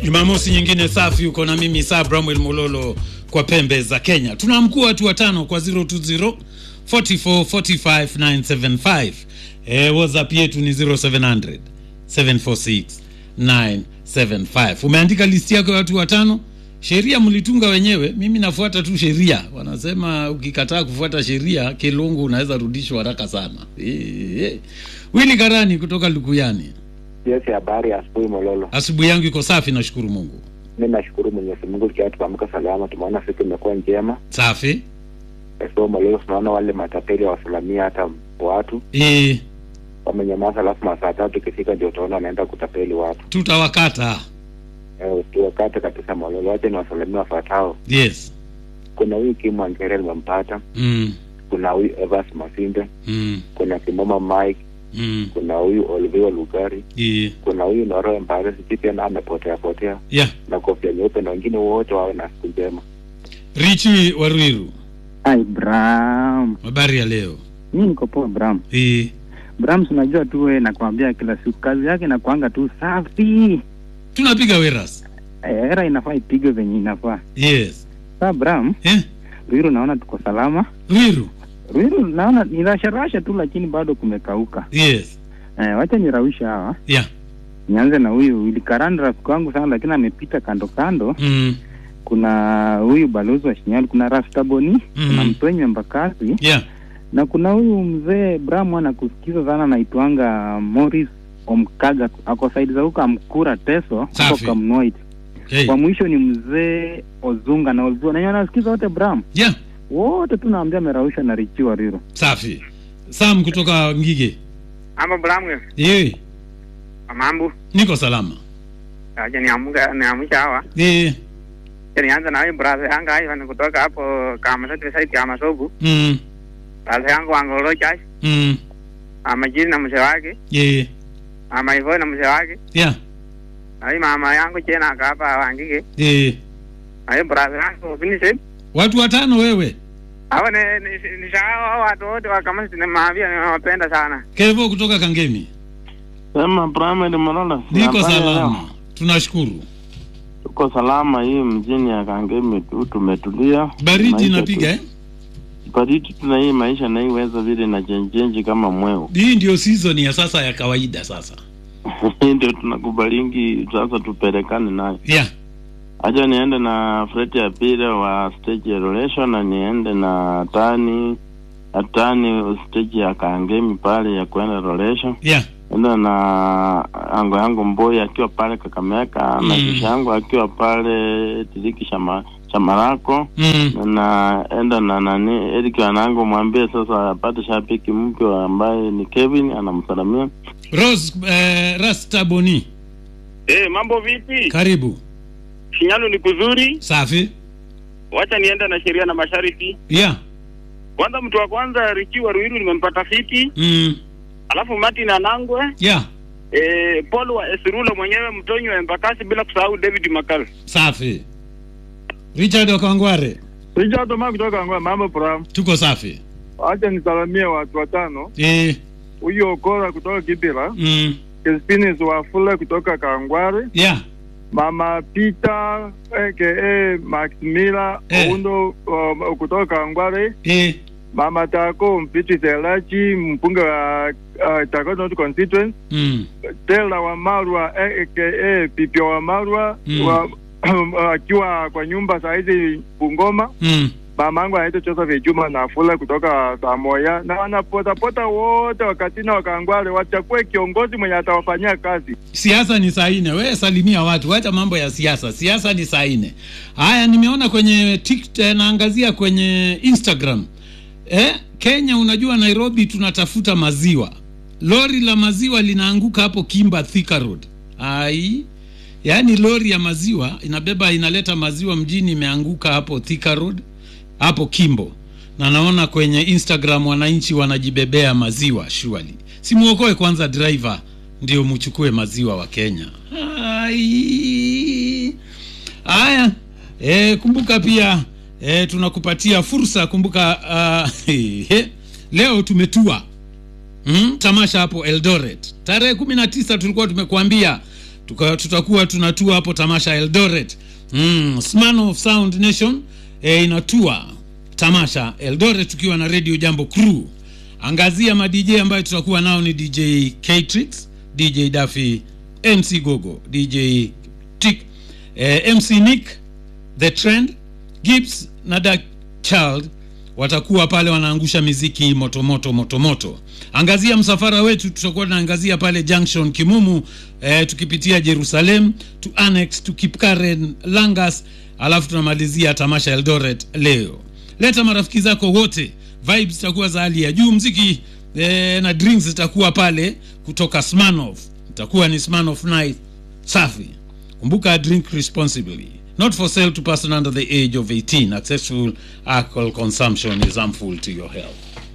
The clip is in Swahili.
Jumamosi nyingine safi, uko na mimi Bramwell Mololo kwa pembe za Kenya. Tunaamkua watu watano kwa 020 44 45 975. WhatsApp yetu ni 0700 746 975. Umeandika listi yako ya watu watano. Sheria mlitunga wenyewe, mimi nafuata tu sheria. Wanasema ukikataa kufuata sheria kelongo unaweza rudishwa haraka sana. Willy Karani kutoka Lukuyani. Yes, habari asubuhi Mololo. Asubuhi yangu iko safi, nashukuru Mungu. Mimi nashukuru Mwenyezi Mungu kwa tuamka salama, tumeona siku imekuwa njema. Safi. Sio Mololo, tunaona wale matapeli wasalamia hata watu. Wamenyamaza, alafu masaa 3 ikifika ndio utaona wanaenda kutapeli watu. Tutawakata. Tuwakate kabisa Mololo, wacha ni wasalamia wafuatao. Yes. Kuna huyu Kim Angere nimempata. Kuna huyu Evans Masinde. Kuna Kimoma Mike. Kuna huyu Olivier Lugari. Kuna huyu Noro Mbaresi pia na amepotea. Na Kofia Nyeupe na wengine wote wawe na siku njema. Richi Waruiru. Hi Bram. Habari ya leo? Mimi niko poa Bram. Bram, unajua tu wewe nakwambia kila siku kazi yake na kuanga tu safi. Tunapiga weras. Era inafaa ipige venye inafaa. Yes. Sasa Bram, Ruiru naona tuko salama. Ruiru naona ni rasha tu lakini bado kumekauka. Yes. Wacha nirausha hawa. Nianze na huyu Willy Karani rafiki wangu sana lakini amepita kando. Kuna huyu balozi wa Shinyali, kuna Rastaboni, kuna Mtwenye Mbakasi. Na kuna huyu mzee Bram anakusikiza sana anaitwanga Morris Omkaga, ako side za huko Amkura Teso, hapo Kamnoit. Kwa mwisho ni mzee Ozunga na Ozua. Na anasikiza wote Bram. Wote tunaambia merausha na Richi Waruiru. Safi. Sam kutoka Ngige. Ama Bramwe. Mambo. Niko salama. Aje niamsha hawa. Nianza na huyu brother yangu hapa kutoka hapo kama site ya Masobu. Brother yangu Angolo Chai. Amajini na mzee wake. Ama hivyo na mzee wake. Na mama yangu tena hapa Wangige. Ayo brother yangu finish. Watu watano wewe. Hawa ni sawa watu wote wa kama sinemaambia ninawapenda sana. Kevo kutoka Kangemi. Sema Bramwell Mololo. Niko salama. Tunashukuru. Tuko salama hii mjini ya Kangemi tu tumetulia. Baridi inapiga Baridi tuna hii maisha na iweza vile na jenjenji kama mweo. Hii ndio season ya sasa ya kawaida sasa. Ndio tunakubalingi sasa tupelekane nayo. Acha niende na Fred ya pili wa stage relation na niende na Tani stage ya Kangemi pale ya kwenda relation. Ndio na yangu Mboya akiwa pale Kakamega na kishangu akiwa pale Tiliki Shamarako. Na enda na nani Eric anangu mwambie sasa apate shabiki mpya ambaye ni Kevin anamsalamia. Rastaboni. Mambo vipi? Karibu. Shinyalo ni kuzuri. Safi. Wacha nienda na sheria na masharti. Kwanza mtu wa kwanza Richi Waruiru nimempata fiti. Alafu Martin Anangwe. Paul wa Esrulo mwenyewe Mtonyo wa Mbakasi bila kusahau David Makal. Safi. Richard Okangware. Richard kutoka Kangware, mambo Bram. Tuko safi. Acha nisalamie watu watano. Huyo Okora kutoka Kibira. Crispinus wa Fula kutoka Kangware. Mama Peter aka Maximila Oundo kutoka Kangware. Mama Tako Mpiti Selachi mpunga wa Tako North Constituency. Tela wa Marwa aka Pipio wa Marwa akiwa kwa nyumba saizi Bungoma. Mama yangu anaitwa Joseph Juma na Fula kutoka Samoya. Na wanapota wote wakati na Wakangwale wachakue kiongozi mwenye atawafanyia kazi. Siasa ni saa 4. Wewe salimia watu, acha mambo ya siasa. Siasa ni saa 4. Haya nimeona kwenye TikTok naangazia kwenye Instagram. Kenya unajua Nairobi tunatafuta maziwa. Lori la maziwa linaanguka hapo Kimba Thika Road. Yaani lori ya maziwa inaleta maziwa mjini imeanguka hapo Thika Road. Hapo Kimbo. Na naona kwenye Instagram wananchi wanajibebea maziwa surely. Simuokoe kwanza driver ndio mchukue maziwa wa Kenya. Haya. Kumbuka pia tunakupatia fursa kumbuka leo tumetua tamasha hapo Eldoret. Tarehe 19 tulikuwa tumekuambia tutakuwa tunatua hapo tamasha Eldoret. Sman of Sound Nation inatua tamasha Eldoret tukiwa na Radio Jambo crew. Angazia ma DJ ambayo tutakuwa nao ni DJ K-Trix, DJ Daffy, MC Gogo, DJ Tick, MC Nick, The Trend, Gibbs na Dark Child watakuwa pale wanaangusha miziki moto. Angazia msafara wetu, tutakuwa tunaangazia pale Junction Kimumu, tukipitia Jerusalem to Annex to Kipkaren Langas, alafu tunamalizia tamasha Eldoret leo. Leta marafiki zako wote, vibes zitakuwa za hali ya juu, muziki na drinks zitakuwa pale kutoka Smirnoff. Itakuwa ni Smirnoff night safi. Kumbuka, drink responsibly. Not for sale to person under the age of 18. Excessive alcohol consumption is harmful to your health.